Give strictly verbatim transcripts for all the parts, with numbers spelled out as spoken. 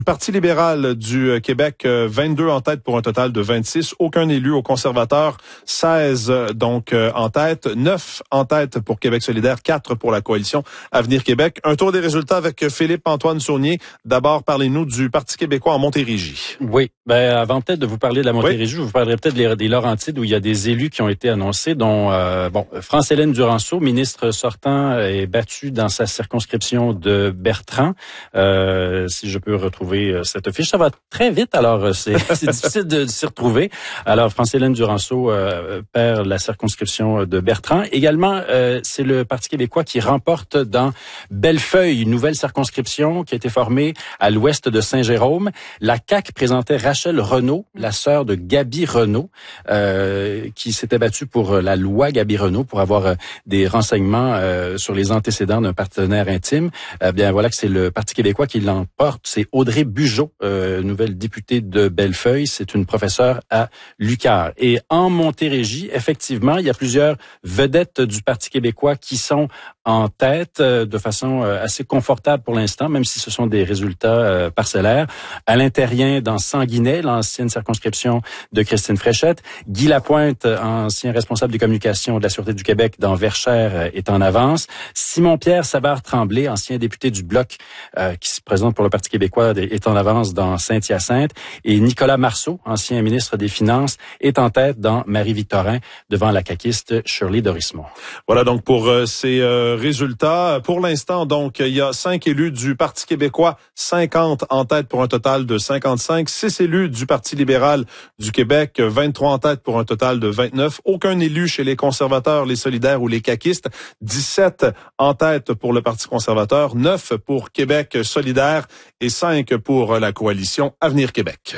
Parti libéral du Québec, vingt-deux en tête pour un total de vingt-six. Aucun élu aux conservateurs, seize donc en tête. neuf en tête pour Québec solidaire, quatre pour la coalition Avenir Québec. Un tour des résultats avec Philippe-Antoine Saunier. D'abord, parlez-nous du Parti québécois en Montérégie. Oui, ben avant peut-être de vous parler de la Montérégie, oui. Je vous parlerai peut-être des, des Laurentides où il y a des élus qui ont été annoncés, dont euh, bon France-Hélène Duranceau, ministre sortant, est battue dans sa circonscription de Bertrand. Euh, si je peux retrouver cette fiche. Ça va très vite, alors c'est, c'est difficile de, de s'y retrouver. Alors, France-Hélène Duranceau euh, perd la circonscription de Bertrand. Également, euh, c'est le Parti québécois qui remporte dans Bellefeuille, une nouvelle circonscription qui a été formée à l'ouest de Saint-Jérôme. La C A Q présentait Rachel Renaud, la sœur de Gaby Renaud, euh, qui s'était battue pour la loi Gaby Renaud, pour avoir euh, des renseignements euh, sur les antécédents d'un partenaire intime. Euh, bien, voilà que c'est le Parti québécois qui l'emporte. C'est Audrey Bugeaud, euh, nouvelle députée de Bellefeuille. C'est une professeure à l'U Q A R. Et en Montérégie, effectivement, il y a plusieurs vedettes du Parti québécois qui sont en tête euh, de façon euh, assez confortable pour l'instant, même si ce sont des résultats euh, parcellaires. Alain Terrien dans Sanguinet, l'ancienne circonscription de Christine Fréchette. Guy Lapointe, ancien responsable des communications de la Sûreté du Québec dans Verchères, euh, est en avance. Simon-Pierre Savard-Tremblay, ancien député du Bloc, euh, qui se présente pour le Parti québécois, est en avance dans Saint-Hyacinthe. Et Nicolas Marceau, ancien ministre des Finances, est en tête dans Marie-Victorin, devant la caquiste Shirley Dorismont. Voilà donc pour euh, ces euh, résultats. Pour l'instant, donc, il y a cinq élus du Parti québécois, cinquante en tête pour un total de cinquante-cinq. Six élus du Parti libéral du Québec, vingt-trois en tête pour un total de vingt-neuf. Aucun élu chez les conservateurs, les solidaires ou les caquistes. dix-sept en tête pour le Parti conservateur, neuf pour Québec solidaire et cinq pour la coalition Avenir Québec.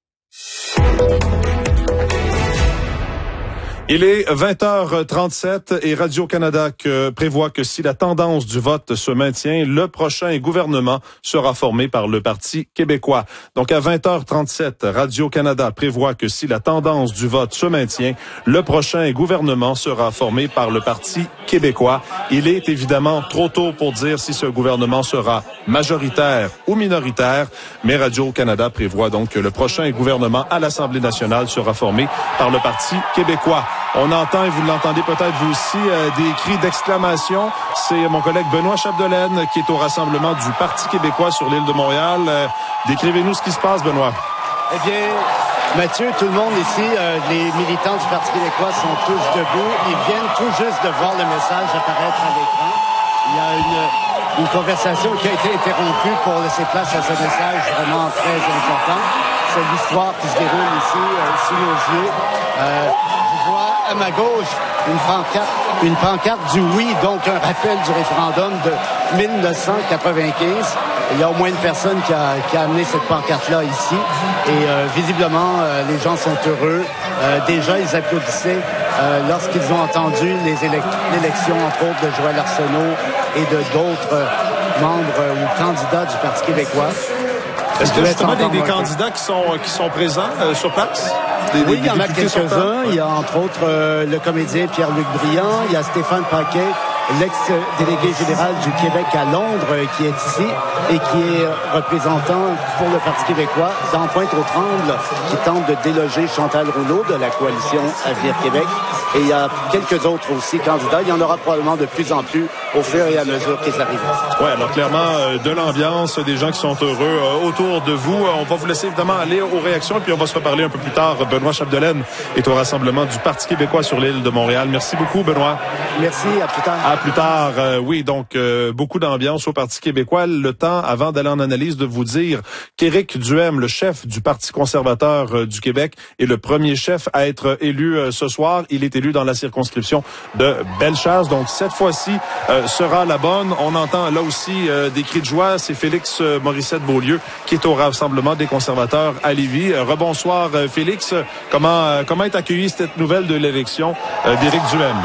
Il est vingt heures trente-sept et Radio-Canada que prévoit que si la tendance du vote se maintient, le prochain gouvernement sera formé par le Parti québécois. Donc à vingt heures trente-sept, Radio-Canada prévoit que si la tendance du vote se maintient, le prochain gouvernement sera formé par le Parti québécois. Il est évidemment trop tôt pour dire si ce gouvernement sera majoritaire ou minoritaire, mais Radio-Canada prévoit donc que le prochain gouvernement à l'Assemblée nationale sera formé par le Parti québécois. On entend, et vous l'entendez peut-être vous aussi, euh, des cris d'exclamation. C'est mon collègue Benoît Chapdelaine qui est au rassemblement du Parti québécois sur l'île de Montréal. Euh, décrivez-nous ce qui se passe, Benoît. Eh bien, Mathieu, tout le monde ici, euh, les militants du Parti québécois sont tous debout. Ils viennent tout juste de voir le message apparaître à l'écran. Il y a une, une conversation qui a été interrompue pour laisser place à ce message vraiment très important. C'est l'histoire qui se déroule ici, euh, sous nos yeux. Euh, je vois à ma gauche une pancarte, une pancarte du oui, donc un rappel du référendum de mille neuf cent quatre-vingt-quinze. Il y a au moins une personne qui a, qui a amené cette pancarte-là ici. Et euh, visiblement, euh, les gens sont heureux. Euh, déjà, ils applaudissaient euh, lorsqu'ils ont entendu les élec- l'élection, entre autres, de Joël Arsenault et de d'autres euh, membres euh, ou candidats du Parti québécois. Est-ce qu'il y a justement des, des candidats qui sont, qui sont présents euh, sur place? Des, oui, des, il y en a quelques-uns. Il y a entre autres euh, le comédien Pierre-Luc Briand. Il y a Stéphane Paquet, l'ex-délégué général du Québec à Londres, euh, qui est ici et qui est représentant pour le Parti québécois dans Pointe-aux-Trembles, qui tente de déloger Chantal Rouleau de la coalition Avenir Québec. Et il y a quelques autres aussi candidats. Il y en aura probablement de plus en plus au fur et à mesure qu'ils arrivent. Oui, alors clairement, euh, de l'ambiance, des gens qui sont heureux euh, autour de vous. Euh, on va vous laisser évidemment aller aux réactions et puis on va se reparler un peu plus tard. Benoît Chapdelaine est au rassemblement du Parti québécois sur l'île de Montréal. Merci beaucoup, Benoît. Merci, à plus tard. À plus tard. Euh, oui, donc euh, beaucoup d'ambiance au Parti québécois. Le temps, avant d'aller en analyse, de vous dire qu'Éric Duhem, le chef du Parti conservateur euh, du Québec, est le premier chef à être élu euh, ce soir. Il est élu dans la circonscription de Bellechasse. Donc cette fois-ci euh, sera la bonne. On entend là aussi euh, des cris de joie. C'est Félix euh, Morissette-Beaulieu qui est au rassemblement des conservateurs à Lévis. Euh, rebonsoir euh, Félix. Comment euh, comment est accueillie cette nouvelle de l'élection euh, d'Éric Duhem?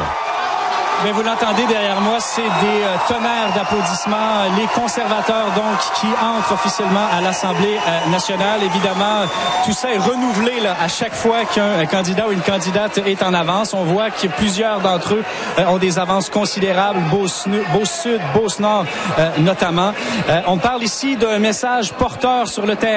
Mais vous l'entendez derrière moi, c'est des euh, tonnerres d'applaudissements. Les conservateurs, donc, qui entrent officiellement à l'Assemblée euh, nationale. Évidemment, tout ça est renouvelé là, à chaque fois qu'un candidat ou une candidate est en avance. On voit que plusieurs d'entre eux euh, ont des avances considérables. Beauce-Sud, Beauce-Nord euh, notamment. Euh, on parle ici d'un message porteur sur le terrain.